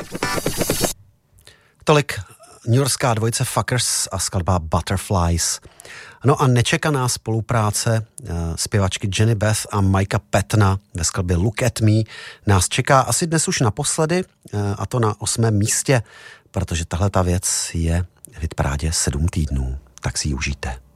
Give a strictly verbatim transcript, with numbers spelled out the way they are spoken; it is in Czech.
Tolik newyorská dvojice Fuckers a skladba Butterflies. No a nečekaná spolupráce zpěvačky Jenny Beth a Mikea Pattona ve skladbě Look at Me nás čeká asi dnes už naposledy, a to na osmém místě, protože tahle ta věc je v hitparádě sedm týdnů. Tak si ji užijte.